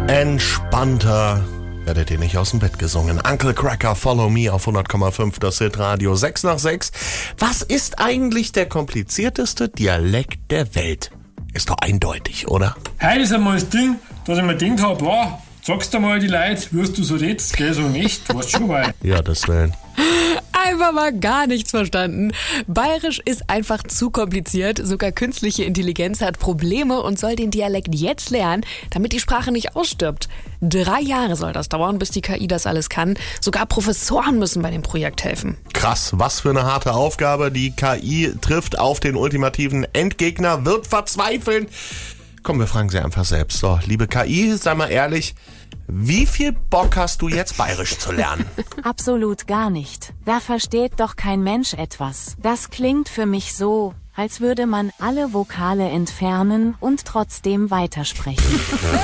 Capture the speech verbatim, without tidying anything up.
Entspannter werdet ihr nicht aus dem Bett gesungen. Uncle Cracker, Follow Me auf hundert Komma fünf, das Hitradio. sechs nach sechs. Was ist eigentlich der komplizierteste Dialekt der Welt? Ist doch eindeutig, oder? Heute ist einmal das Ding, dass ich mir gedacht habe, boah, sagst du mal die Leute, wirst du so redest, gell, so nicht, weißt schon weil. Ja, das Willen. Einfach mal gar nichts verstanden. Bayerisch ist einfach zu kompliziert. Sogar künstliche Intelligenz hat Probleme und soll den Dialekt jetzt lernen, damit die Sprache nicht ausstirbt. Drei Jahre soll das dauern, bis die K I das alles kann. Sogar Professoren müssen bei dem Projekt helfen. Krass, was für eine harte Aufgabe. Die K I trifft auf den ultimativen Endgegner, wird verzweifeln. Komm, wir fragen sie einfach selbst. So, liebe K I, sei mal ehrlich, wie viel Bock hast du jetzt Bayerisch zu lernen? Absolut gar nicht. Da versteht doch kein Mensch etwas. Das klingt für mich so, als würde man alle Vokale entfernen und trotzdem weitersprechen.